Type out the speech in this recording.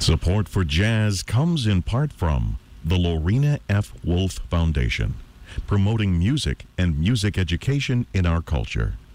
Support for jazz comes in part from the Lorena F. Wolf Foundation, promoting music and music education in our culture.